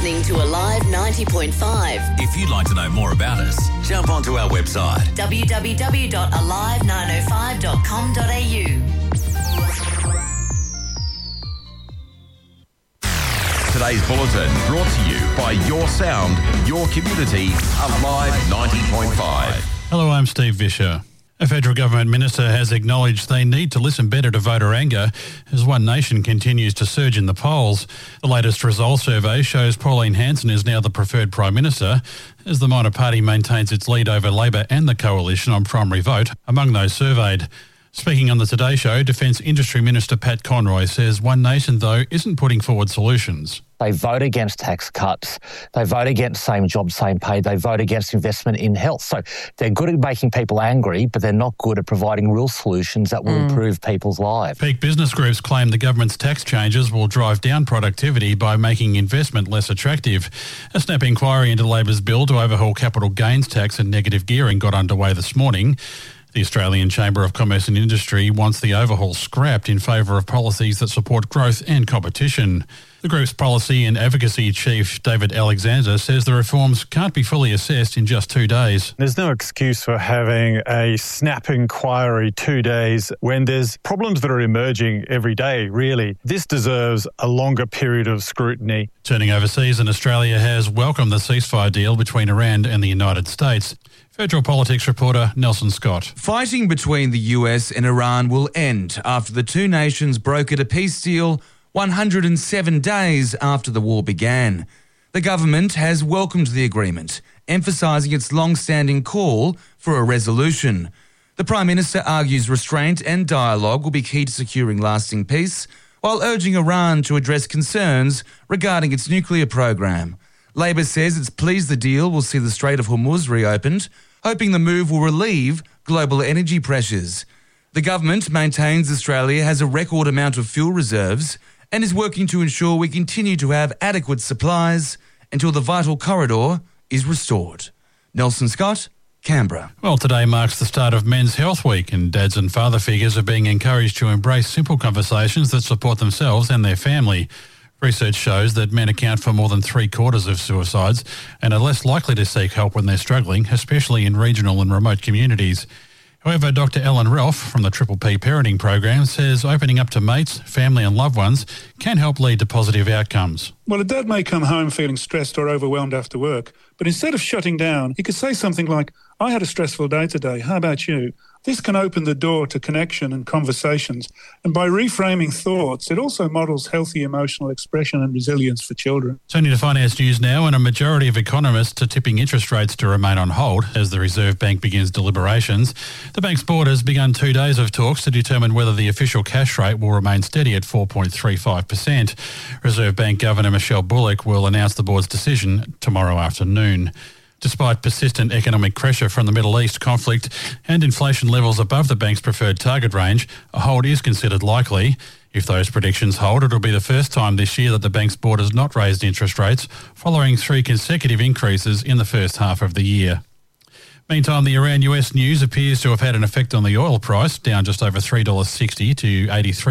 listening to Alive 90.5. If you'd like to know more about us, jump onto our website www.alive905.com.au. Today's bulletin brought to you by Your Sound, Your Community, Alive 90.5. Hello, I'm Steve Vischer. A federal government minister has acknowledged they need to listen better to voter anger as One Nation continues to surge in the polls. The latest results survey shows Pauline Hanson is now the preferred Prime Minister as the minor party maintains its lead over Labor and the Coalition on primary vote among those surveyed. Speaking on the Today Show, Defence Industry Minister Pat Conroy says One Nation, though, isn't putting forward solutions. They vote against tax cuts. They vote against same job, same pay. They vote against investment in health. So they're good at making people angry, but they're not good at providing real solutions that will improve people's lives. Peak business groups claim the government's tax changes will drive down productivity by making investment less attractive. A snap inquiry into Labor's bill to overhaul capital gains tax and negative gearing got underway this morning. The Australian Chamber of Commerce and Industry wants the overhaul scrapped in favour of policies that support growth and competition. The group's policy and advocacy chief, David Alexander, says the reforms can't be fully assessed in just 2 days. There's no excuse for having a snap inquiry 2 days when there's problems that are emerging every day, really. This deserves a longer period of scrutiny. Turning overseas, and Australia has welcomed the ceasefire deal between Iran and the United States. Federal politics reporter Nelson Scott. Fighting between the US and Iran will end after the two nations brokered a peace deal 107 days after the war began. The government has welcomed the agreement, emphasising its long-standing call for a resolution. The Prime Minister argues restraint and dialogue will be key to securing lasting peace, while urging Iran to address concerns regarding its nuclear program. Labor says it's pleased the deal will see the Strait of Hormuz reopened, hoping the move will relieve global energy pressures. The government maintains Australia has a record amount of fuel reserves and is working to ensure we continue to have adequate supplies until the vital corridor is restored. Nelson Scott, Canberra. Well, today marks the start of Men's Health Week, and dads and father figures are being encouraged to embrace simple conversations that support themselves and their family. Research shows that men account for more than 3/4 of suicides and are less likely to seek help when they're struggling, especially in regional and remote communities. However, Dr. Ellen Ralph from the Triple P Parenting Program says opening up to mates, family and loved ones can help lead to positive outcomes. Well, a dad may come home feeling stressed or overwhelmed after work, but instead of shutting down, he could say something like, "I had a stressful day today, how about you?" This can open the door to connection and conversations, and by reframing thoughts, it also models healthy emotional expression and resilience for children. Turning to finance news now, and a majority of economists are tipping interest rates to remain on hold as the Reserve Bank begins deliberations. The bank's board has begun 2 days of talks to determine whether the official cash rate will remain steady at 4.35%. Reserve Bank Governor Michelle Bullock will announce the board's decision tomorrow afternoon. Despite persistent economic pressure from the Middle East conflict and inflation levels above the bank's preferred target range, a hold is considered likely. If those predictions hold, it will be the first time this year that the bank's board has not raised interest rates, following 3 consecutive increases in the first half of the year. Meantime, the Iran-US news appears to have had an effect on the oil price, down just over $3.60 to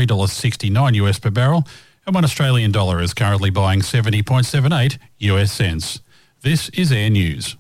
$83.69 US per barrel, and $1 Australian dollar is currently buying 70.78 US cents. This is Air News.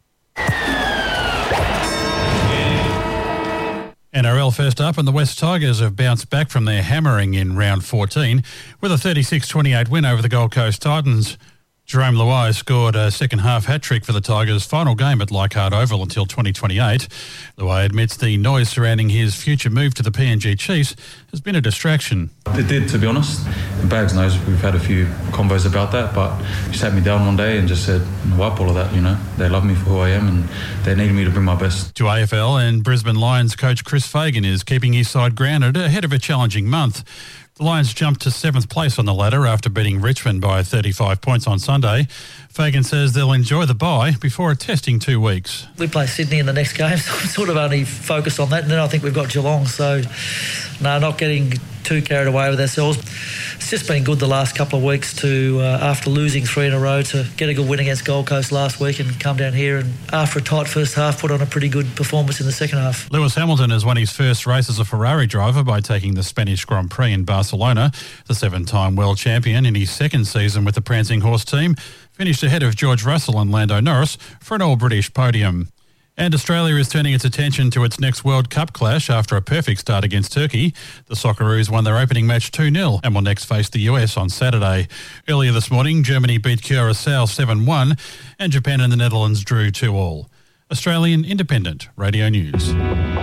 NRL first up, and the West Tigers have bounced back from their hammering in round 14 with a 36-28 win over the Gold Coast Titans. Jerome Luai scored a second-half hat-trick for the Tigers' final game at Leichhardt Oval until 2028. Luai admits the noise surrounding his future move to the PNG Chiefs has been a distraction. It did, to be honest. Bags knows we've had a few convos about that, but he sat me down one day and just said, wipe all of that, They love me for who I am and they need me to bring my best. To AFL, and Brisbane Lions coach Chris Fagan is keeping his side grounded ahead of a challenging month. The Lions jumped to 7th place on the ladder after beating Richmond by 35 points on Sunday. Fagan says they'll enjoy the bye before a testing 2 weeks. We play Sydney in the next game, so I'm sort of only focused on that. And then I think we've got Geelong, so no, not getting too carried away with ourselves. It's just been good the last couple of weeks to, after losing 3 in a row, to get a good win against Gold Coast last week and come down here and, after a tight first half, put on a pretty good performance in the second half. Lewis Hamilton has won his first race as a Ferrari driver by taking the Spanish Grand Prix in Barcelona. The 7-time world champion in his second season with the Prancing Horse team finished ahead of George Russell and Lando Norris for an all-British podium. And Australia is turning its attention to its next World Cup clash after a perfect start against Turkey. The Socceroos won their opening match 2-0 and will next face the US on Saturday. Earlier this morning, Germany beat Curaçao 7-1 and Japan and the Netherlands drew 2-2. Australian Independent Radio News.